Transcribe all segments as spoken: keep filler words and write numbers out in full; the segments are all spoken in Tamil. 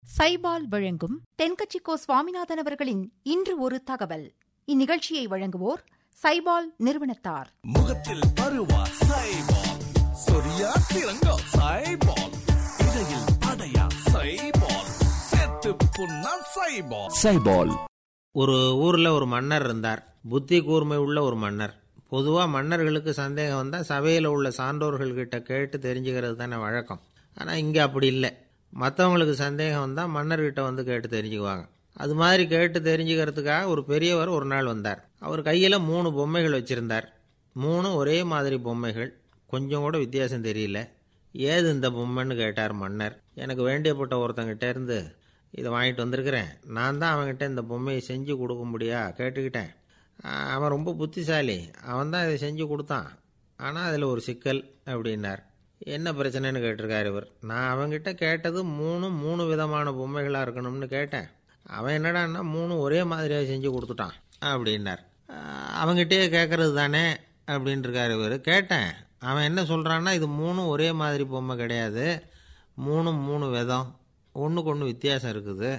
சைபால் வழங்கும் தென்கட்சிக்கோ சுவாமிநாதன் அவர்களின் இன்று ஒரு தகவல். இந்நிகழ்ச்சியை வழங்குவோர் சைபால் நிறுவனத்தார். முகத்தில் பருவா சைபால், சொரியா சிறங்கா சைபால், இடையில் படையா சைபால், செத்து புண்ணா சைபால். சைபால். ஒரு ஊர்ல ஒரு மன்னர் இருந்தார். புத்தி கூர்மை உள்ள ஒரு மன்னர். பொதுவா மன்னர்களுக்கு சந்தேகம் வந்தா சபையில உள்ள சான்றோர்கள் கிட்ட கேட்டு தெரிஞ்சுக்கிறது தானே வழக்கம். ஆனா இங்க அப்படி இல்லை. மற்றவங்களுக்கு சந்தேகம் வந்தால் மன்னர்கிட்ட வந்து கேட்டு தெரிஞ்சுக்குவாங்க. அது மாதிரி கேட்டு தெரிஞ்சுக்கிறதுக்காக ஒரு பெரியவர் ஒரு நாள் வந்தார். அவர் கையில் மூணு பொம்மைகள் வச்சுருந்தார். மூணு ஒரே மாதிரி பொம்மைகள், கொஞ்சம் கூட வித்தியாசம் தெரியல. ஏது இந்த பொம்மைன்னு கேட்டார் மன்னர். எனக்கு வேண்டியப்பட்ட ஒருத்தங்கிட்ட இருந்து இதை வாங்கிட்டு வந்திருக்கிறேன். நான் தான் அவங்ககிட்ட இந்த பொம்மையை செஞ்சு கொடுக்க முடியா கேட்டுக்கிட்டேன். அவன் ரொம்ப புத்திசாலி, அவன் தான் இதை செஞ்சு கொடுத்தான். ஆனால் அதில் ஒரு சிக்கல் அப்படின்னார். என்ன பிரச்சனைன்னு கேட்டிருக்காரு இவர். நான் அவங்ககிட்ட கேட்டது மூணு மூணு விதமான பொம்மைகளாக இருக்கணும்னு கேட்டேன். அவன் என்னடான்னா மூணு ஒரே மாதிரியாக செஞ்சு கொடுத்துட்டான் அப்படின்னார். அவங்ககிட்டே கேட்கறது தானே அப்படின்ட்டுருக்காரு இவர். கேட்டேன், அவன் என்ன சொல்கிறான்னா இது மூணும் ஒரே மாதிரி பொம்மை கிடையாது, மூணு மூணு விதம், ஒன்றுக்கு ஒன்று வித்தியாசம் இருக்குது.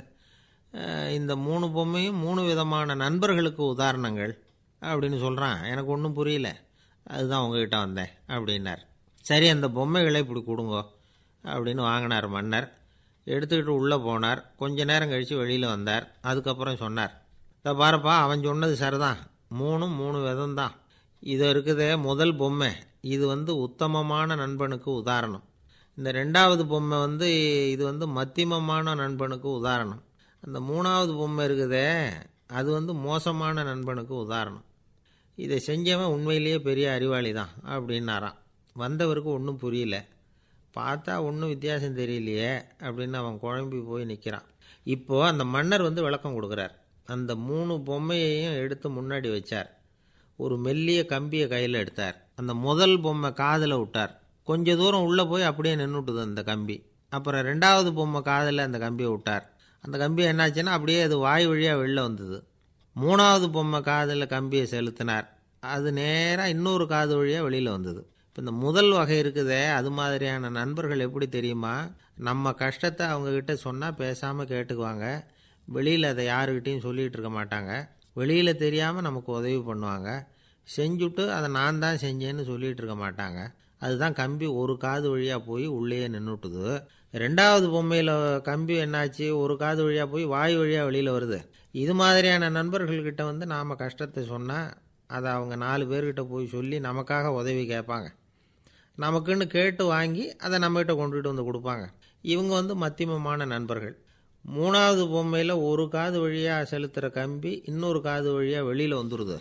இந்த மூணு பொம்மையும் மூணு விதமான நண்பர்களுக்கு உதாரணங்கள் அப்படின்னு சொல்கிறான். எனக்கு ஒன்றும் புரியல, அதுதான் உங்ககிட்ட வந்தேன் அப்படின்னார். சரி, அந்த பொம்மைகளை இப்படி கொடுங்கோ அப்படின்னு வாங்கினார் மன்னர். எடுத்துக்கிட்டு உள்ளே போனார். கொஞ்ச நேரம் கழித்து வெளியில் வந்தார். அதுக்கப்புறம் சொன்னார், இதை பாருப்பா, அவன் சொன்னது சரிதான், மூணும் மூணு விதம் தான். இது இருக்குதே முதல் பொம்மை, இது வந்து உத்தமமான நண்பனுக்கு உதாரணம். இந்த ரெண்டாவது பொம்மை வந்து இது வந்து மத்தியமமான நண்பனுக்கு உதாரணம். அந்த மூணாவது பொம்மை இருக்குதே அது வந்து மோசமான நண்பனுக்கு உதாரணம். இதை செஞ்சவன் உண்மையிலேயே பெரிய அறிவாளி தான் அப்படின்னாராம். வந்தவருக்கு ஒன்றும் புரியல. பார்த்தா ஒன்றும் வித்தியாசம் தெரியலையே அப்படின்னு அவன் குழம்பி போய் நிற்கிறான். இப்போது அந்த மன்னர் வந்து விளக்கம் கொடுக்குறார். அந்த மூணு பொம்மையையும் எடுத்து முன்னாடி வச்சார். ஒரு மெல்லிய கம்பியை கையில் எடுத்தார். அந்த முதல் பொம்மை காதில் விட்டார். கொஞ்சம் தூரம் உள்ளே போய் அப்படியே நின்றுட்டுது அந்த கம்பி. அப்புறம் ரெண்டாவது பொம்மை காதில் அந்த கம்பியை விட்டார். அந்த கம்பி என்னாச்சுன்னா அப்படியே அது வாய் வழியாக வெளில வந்தது. மூணாவது பொம்மை காதில் கம்பியை செலுத்தினார். அது நேராக இன்னொரு காது வழியாக வெளியில் வந்தது. இப்போ இந்த முதல் வகை இருக்குதே, அது மாதிரியான நண்பர்கள் எப்படி தெரியுமா? நம்ம கஷ்டத்தை அவங்கக்கிட்ட சொன்னால் பேசாமல் கேட்டுக்குவாங்க. வெளியில் அதை யாருக்கிட்டையும் சொல்லிகிட்டு இருக்க மாட்டாங்க. வெளியில் தெரியாமல் நமக்கு உதவி பண்ணுவாங்க. செஞ்சுட்டு அதை நான் தான் செஞ்சேன்னு சொல்லிகிட்டு இருக்க மாட்டாங்க. அதுதான் கம்பி ஒரு காது வழியாக போய் உள்ளேயே நின்றுட்டுது. ரெண்டாவது பொம்மையில் கம்பி என்னாச்சு, ஒரு காது வழியாக போய் வாய் வழியாக வெளியில் வருது. இது மாதிரியான நண்பர்கள்கிட்ட வந்து நாம் கஷ்டத்தை சொன்னால் அதை அவங்க நாலு பேர்கிட்ட போய் சொல்லி நமக்காக உதவி கேட்பாங்க. நமக்குன்னு கேட்டு வாங்கி அதை நம்மகிட்ட கொண்டுகிட்டு வந்து கொடுப்பாங்க. இவங்க வந்து மத்தியமமான நண்பர்கள். மூணாவது பொம்மையில் ஒரு காது வழியாக செலுத்துகிற கம்பி இன்னொரு காது வழியாக வெளியில் வந்துடுது.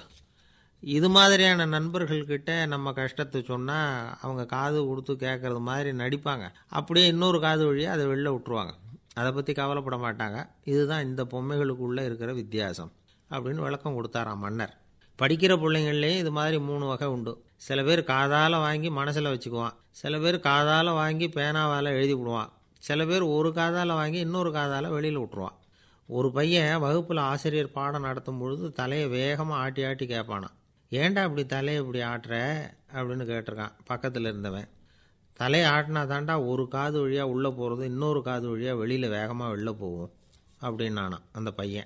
இது மாதிரியான நண்பர்கள்கிட்ட நம்ம கஷ்டத்தை சொன்னால் அவங்க காது கொடுத்து கேட்குறது மாதிரி நடிப்பாங்க. அப்படியே இன்னொரு காது வழியாக அதை வெளில விட்டுருவாங்க. அதை பற்றி கவலைப்பட மாட்டாங்க. இதுதான் இந்த பொம்மைகளுக்குள்ளே இருக்கிற வித்தியாசம் அப்படின்னு விளக்கம் கொடுத்தாராம் மன்னர். படிக்கிற பிள்ளைங்கள்லேயும் இது மாதிரி மூணு வகை உண்டு. சில பேர் காதால் வாங்கி மனசில் வச்சுக்குவான். சில பேர் காதால் வாங்கி பேனாவால் எழுதி விடுவான். சில பேர் ஒரு காதால் வாங்கி இன்னொரு காதால் வெளியில் விட்டுருவான். ஒரு பையன் வகுப்பில் ஆசிரியர் பாடம் நடத்தும் பொழுது தலையை வேகமாக ஆட்டி ஆட்டி கேட்பானான். ஏன்டா இப்படி தலையை இப்படி ஆட்டுற அப்படின்னு கேட்டிருக்கான் பக்கத்தில் இருந்தவன். தலையை ஆட்டினா தாண்டா ஒரு காது வழியாக உள்ளே போகிறது, இன்னொரு காது வழியாக வெளியில் வேகமாக வெளில போகும் அப்படின்னானான் அந்த பையன்.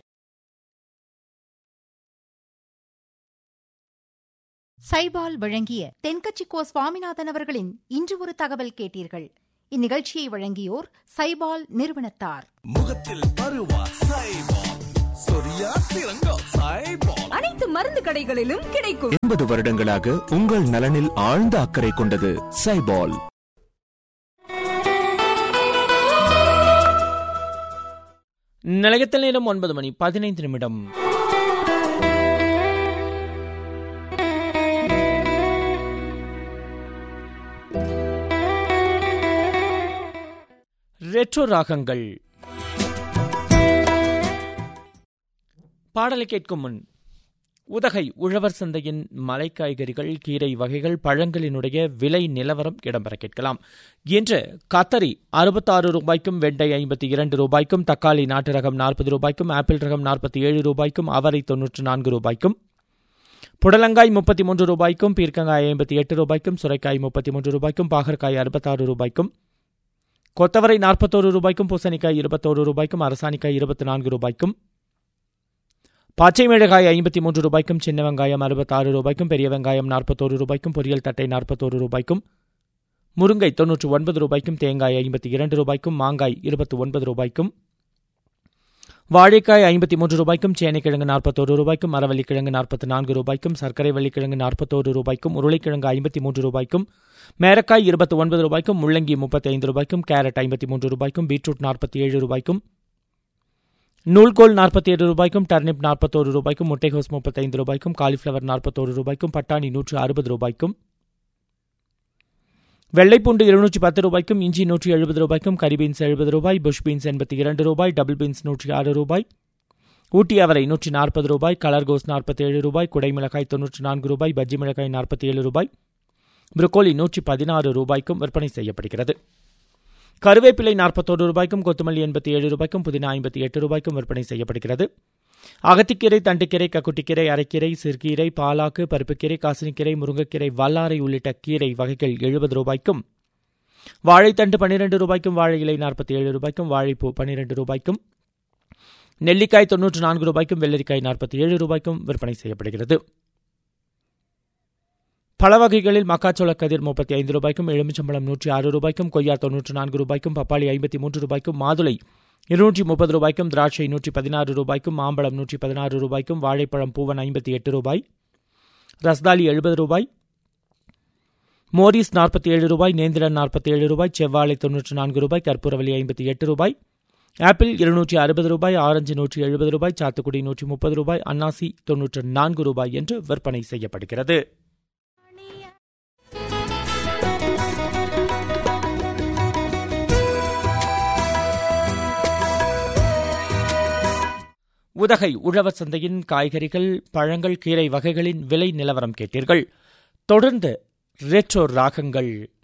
சைபால் வழங்கிய தென்கட்சிக்கோ சுவாமிநாதன் அவர்களின் இன்று ஒரு தகவல் கேட்டீர்கள். இந்நிகழ்ச்சியை வழங்கியோர் சைபால் நிறுவனத்தார். முகத்தில் பருவா சைபால், சொரியா சிறங்கா சைபால், அனைத்து மருந்து கடைகளிலும் கிடைக்கும். எண்பது வருடங்களாக உங்கள் நலனில் ஆழ்ந்த அக்கறை கொண்டது சைபால். நிலையத்தில் நேரம் ஒன்பது மணி பதினைந்து நிமிடம். ரெட்ரோ ராகங்கள். பாடலை கேட்கும் முன் உதகை உழவர் சந்தையின் மலை காய்கறிகள், கீரை வகைகள், பழங்களினுடைய விலை நிலவரம் இடம்பெற கேட்கலாம். இன்று கத்தரி அறுபத்தாறு ரூபாய்க்கும், வெண்டை ஐம்பத்தி இரண்டு ரூபாய்க்கும், தக்காளி நாட்டு ரகம் நாற்பது ரூபாய்க்கும், ஆப்பிள் ரகம் நாற்பத்தி ஏழு ரூபாய்க்கும், அவரை தொன்னூற்று நான்கு ரூபாய்க்கும், புடலங்காய் முப்பத்தி மூன்று ரூபாய்க்கும், பீர்க்கங்காய் ஐம்பத்தி எட்டு ரூபாய்க்கும், சுரைக்காய் முப்பத்தி மூன்று ரூபாய்க்கும், பாகற்காய் அறுபத்தாறு ரூபாய்க்கும், கொத்தவரை நாற்பத்தோரு ரூபாய்க்கும், பூசணிக்காய் இருபத்தோரு ரூபாய்க்கும், அரசாணிக்காய் இருபத்தி நான்கு ரூபாய்க்கும், பச்சை மிளகாய் ஐம்பத்தி மூன்று ரூபாய்க்கும், சின்ன வெங்காயம் அறுபத்தாறு ரூபாய்க்கும், பெரிய வெங்காயம் நாற்பத்தோரு ரூபாய்க்கும், பொரியல் தட்டை நாற்பத்தோரு ரூபாய்க்கும், முருங்கை தொன்னூற்று ஒன்பது ரூபாய்க்கும், தேங்காய் ஐம்பத்தி இரண்டு ரூபாய்க்கும், மாங்காய் இருபத்தி ஒன்பது ரூபாய்க்கும், வாழைக்காய் ஐம்பத்தி மூன்று ரூபாய்க்கும், சேனைக்கிழங்கு நாற்பத்தோரு ரூபாய்க்கும், மரவள்ளிக்கிழங்கு நாற்பத்தி நான்கு ரூபாய்க்கும், சர்க்கரை வள்ளிக்கிழங்கு நாற்பத்தோரு ரூபாய்க்கும், உருளைக்கிழங்கு ஐம்பத்தி மூன்று ரூபாய்க்கும், மேரக்காய் இருபத்தி ஒன்பது ரூபாய்க்கும், முள்ளங்கி முப்பத்தி ஐந்து ரூபாய்க்கும், கேரட் ஐம்பத்தி மூன்று ரூபாய்க்கும், பீட்ரூட் நாற்பத்தி ஏழு ரூபாய்க்கும், நூல்கோல் நாற்பத்தி ஏழு ரூபாய்க்கும், டர்னிப் நாற்பத்தோரு ரூபாய்க்கும், முட்டைகோஸ் முப்பத்தைந்து ரூபாய்க்கும், காலிஃபிளவர் நாற்பத்தோரு ரூபாய்க்கும், பட்டாணி நூற்று அறுபது ரூபாய்க்கும், வெள்ளைப்பூண்டு இருநூற்றி பத்து ரூபாய்க்கும், இஞ்சி நூற்றி எழுபது ரூபாய்க்கும், கரிபீன்ஸ் எழுபது ரூபாய், புஷ் பீன்ஸ் எண்பத்தி இரண்டு ரூபாய், டபுள் பீன்ஸ் நூற்றி ஆறு ரூபாய், ஊட்டி அவரை நூற்றி நாற்பது ரூபாய், கலர்கோஸ் நாற்பத்தி ஏழு ரூபாய், குடைமிளகாய் தொன்னூற்றி நான்கு ரூபாய், பஜ்ஜி மிளகாய் நாற்பத்தி ஏழு ரூபாய், புரோக்கோலி நூற்றி பதினாறு ரூபாய்க்கும் விற்பனை செய்யப்படுகிறது. கருவேப்பிலை நாற்பத்தோரு ரூபாய்க்கும், கொத்துமல்லி எண்பத்தி ஏழு ரூபாய்க்கும், புதினா ஐம்பத்தி எட்டு ரூபாய்க்கும் விற்பனை செய்யப்படுகிறது. அகத்திக்கீரை, தண்டுக்கீரை, கக்குட்டிக்கீரை, அரைக்கீரை, சிறுகீரை, பாலாக்கு, பருப்புக்கீரை, காசினிக்கீரை, முருங்கைக்கீரை, வல்லாரை உள்ளிட்ட கீரை வகைகள் எழுபது ரூபாய்க்கும், வாழைத்தண்டு பன்னிரண்டு ரூபாய்க்கும், வாழை இலை நாற்பத்தி ஏழு ரூபாய்க்கும், வாழைப்பூ பன்னிரண்டு ரூபாய்க்கும், நெல்லிக்காய் தொன்னூற்று நான்கு ரூபாய்க்கும், வெள்ளரிக்காய் நாற்பத்தி ஏழு ரூபாய்க்கும் விற்பனை செய்யப்படுகிறது. பழ வகைகளில் மக்காச்சோள கதிர் முப்பத்தி ஐந்து ரூபாய்க்கும், எலுமிச்சம்பழம் நூற்றி ஆறு ரூபாய்க்கும், கொய்யா தொன்னூற்று நான்கு ரூபாய்க்கும், பப்பாளி ஐம்பத்தி மூன்று ரூபாய்க்கும், மாதுளை இருநூற்றி முப்பது ரூபாய்க்கும், திராட்சை நூற்றி பதினாறு ரூபாய்க்கும், மாம்பழம் நூற்றி பதினாறு ரூபாய்க்கும், வாழைப்பழம் பூவன் ஐம்பத்தி எட்டு ரூபாய், ரஸ்தாலி எழுபது ரூபாய், மோரிஸ் நாற்பத்தி ஏழு ரூபாய், நேந்திரன் நாற்பத்தி ஏழு ரூபாய், செவ்வாழை தொன்னூற்று நான்கு ரூபாய், கற்பூரவல்லி ஐம்பத்தி எட்டு ரூபாய், ஆப்பிள் இருநூற்றி அறுபது ரூபாய், ஆரஞ்சு நூற்றி எழுபது ரூபாய், சாத்துக்குடி நூற்றி முப்பது ரூபாய், அன்னாசி தொன்னூற்று நான்கு ரூபாய் என்று விற்பனை செய்யப்படுகிறது. உதகை உழவர் சந்தையின் காய்கறிகள், பழங்கள், கீரை வகைகளின் விலை நிலவரம் கேட்டீர்கள். தொடர்ந்து ரெட்ரோ ராகங்கள்.